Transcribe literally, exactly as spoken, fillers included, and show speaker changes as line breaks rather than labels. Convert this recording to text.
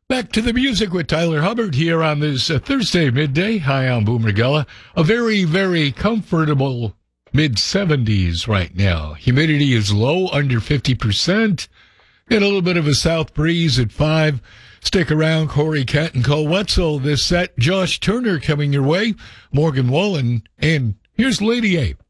Back to the music with Tyler Hubbard here on this uh, Thursday midday. Hi, I'm Boomer Gella. A very, very comfortable mid seventies right now. Humidity is low, under fifty percent. Get a little bit of a south breeze at five. Stick around, Corey Cat and Cole Wetzel. This set, Josh Turner coming your way, Morgan Wallen, and here's Lady A.